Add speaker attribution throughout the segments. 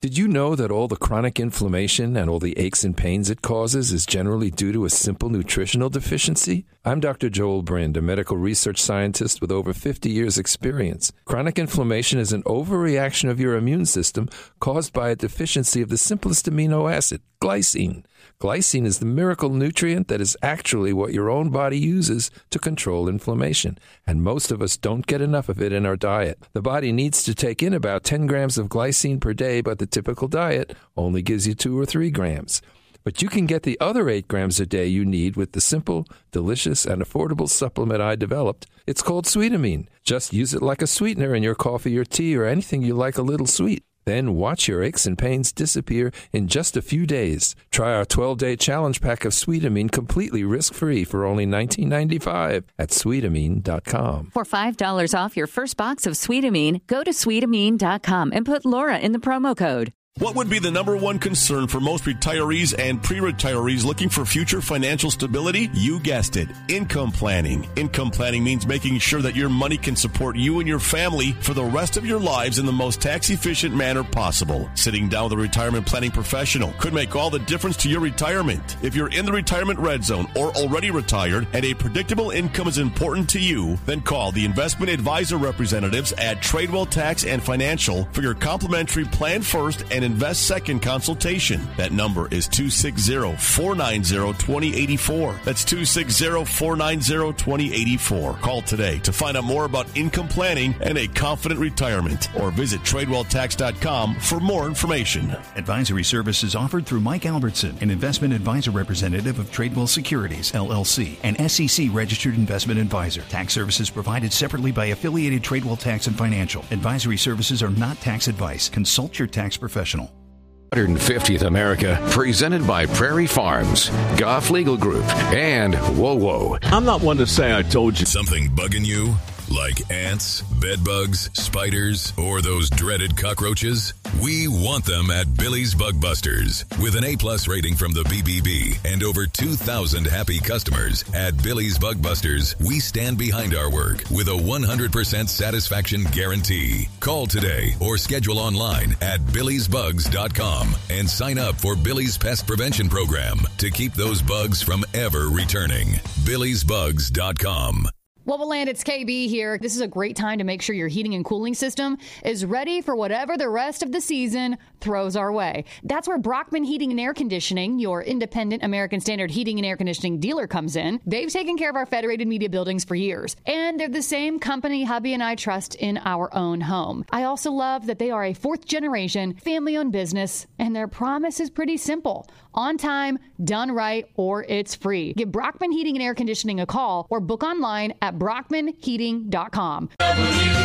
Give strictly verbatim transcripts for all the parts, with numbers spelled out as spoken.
Speaker 1: Did you know that all the chronic inflammation and all the aches and pains it causes is generally due to a simple nutritional deficiency? I'm Doctor Joel Brind, a medical research scientist with over fifty years' experience. Chronic inflammation is an overreaction of your immune system caused by a deficiency of the simplest amino acid, glycine. Glycine is the miracle nutrient that is actually what your own body uses to control inflammation, and most of us don't get enough of it in our diet. The body needs to take in about ten grams of glycine per day, but the typical diet only gives you two or three grams. But you can get the other eight grams a day you need with the simple, delicious, and affordable supplement I developed. It's called Sweetamine. Just use it like a sweetener in your coffee or tea or anything you like a little sweet. Then watch your aches and pains disappear in just a few days. Try our twelve-day challenge pack of Sweetamine completely risk-free for only nineteen ninety-five dollars at Sweetamine dot com.
Speaker 2: For five dollars off your first box of Sweetamine, go to Sweetamine dot com and put Laura in the promo code.
Speaker 3: What would be the number one concern for most retirees and pre-retirees looking for future financial stability? You guessed it, income planning. Income planning means making sure that your money can support you and your family for the rest of your lives in the most tax-efficient manner possible. Sitting down with a retirement planning professional could make all the difference to your retirement. If you're in the retirement red zone or already retired and a predictable income is important to you, then call the investment advisor representatives at Tradewell Tax and Financial for your complimentary Plan First and Invest Second consultation. That number is two six zero, four nine zero, two zero eight four. That's two six zero, four nine zero, two zero eight four. Call today to find out more about income planning and a confident retirement, or visit Tradewell Tax dot com for more information.
Speaker 4: Advisory services offered through Mike Albertson, an investment advisor representative of Tradewell Securities, L L C, an S E C registered investment advisor. Tax services provided separately by affiliated Tradewell Tax and Financial. Advisory services are not tax advice. Consult your tax professional.
Speaker 5: one hundred fiftieth America, presented by Prairie Farms, Goff Legal Group, and Whoa Whoa.
Speaker 6: I'm not one to say I told you.
Speaker 7: Something bugging you? Like ants, bedbugs, spiders, or those dreaded cockroaches? We want them at Billy's Bug Busters. With an A-plus rating from the B B B and over two thousand happy customers, at Billy's Bug Busters, we stand behind our work with a one hundred percent satisfaction guarantee. Call today or schedule online at billys bugs dot com and sign up for Billy's Pest Prevention Program to keep those bugs from ever returning. billys bugs dot com.
Speaker 8: What will land? It's K B here. This is a great time to make sure your heating and cooling system is ready for whatever the rest of the season throws our way. That's where Brockman Heating and Air Conditioning, your independent American Standard heating and air conditioning dealer, comes in. They've taken care of our Federated Media buildings for years, and they're the same company hubby and I trust in our own home. I also love that they are a fourth-generation, family-owned business, and their promise is pretty simple. On time, done right, or it's free. Give Brockman Heating and Air Conditioning a call or book online at brockman heating dot com.
Speaker 9: W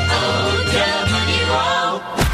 Speaker 9: O W O.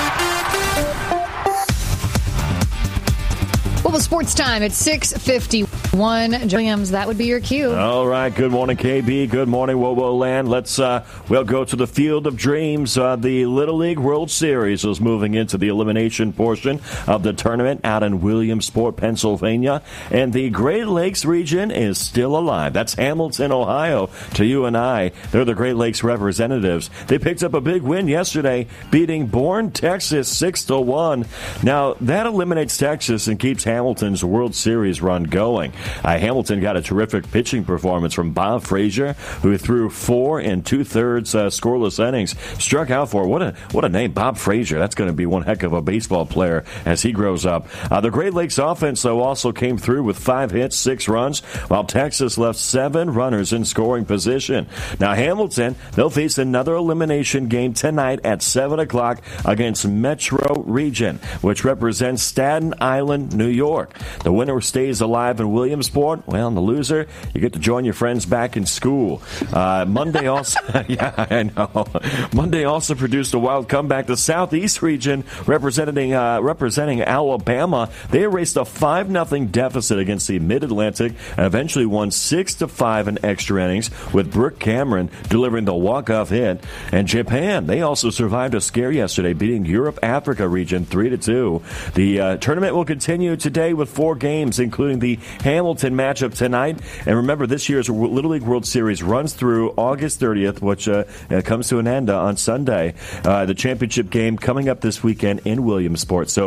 Speaker 8: Well, the sports time at six fifty-one. Williams, that would be your cue.
Speaker 6: All right. Good morning, K B. Good morning, Whoa Whoa Land. Let's, uh, we'll go to the Field of Dreams. Uh, the Little League World Series is moving into the elimination portion of the tournament out in Williamsport, Pennsylvania. And the Great Lakes region is still alive. That's Hamilton, Ohio, to you and I. They're the Great Lakes representatives. They picked up a big win yesterday, beating Bourne, Texas, six to one. Now, that eliminates Texas and keeps Hamilton's World Series run going. Uh, Hamilton got a terrific pitching performance from Bob Frazier, who threw four and two-thirds uh, scoreless innings. Struck out for, what a what a name, Bob Frazier. That's going to be one heck of a baseball player as he grows up. Uh, the Great Lakes offense, though, also came through with five hits, six runs, while Texas left seven runners in scoring position. Now, Hamilton, they'll face another elimination game tonight at seven o'clock against Metro Region, which represents Staten Island, New York. The winner stays alive in Williamsport. Well, and the loser, you get to join your friends back in school. Uh, Monday also, yeah, I know. Monday also produced a wild comeback. The Southeast region, representing uh, representing Alabama, they erased a five nothing deficit against the Mid-Atlantic and eventually won six to five in extra innings, with Brooke Cameron delivering the walk-off hit. And Japan, they also survived a scare yesterday, beating Europe-Africa region three to two. The uh, tournament will continue today with four games, including the Hamilton matchup tonight. And remember, this year's Little League World Series runs through August thirtieth, which uh, comes to an end uh, on Sunday. Uh, the championship game coming up this weekend in Williamsport. So